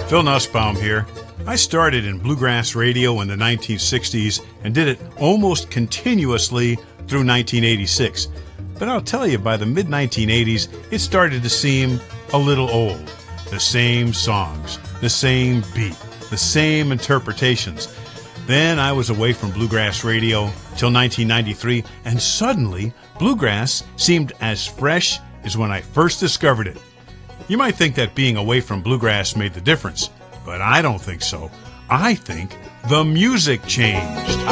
Phil Nussbaum here. I started in bluegrass radio in the 1960s and did it almost continuously through 1986. But I'll tell you, by the mid-1980s, it started to seem a little old. The same songs, the same beat, the same interpretations. Then I was away from bluegrass radio till 1993, and suddenly bluegrass seemed as fresh as when I first discovered it. You might think that being away from bluegrass made the difference, but I don't think so. I think the music changed.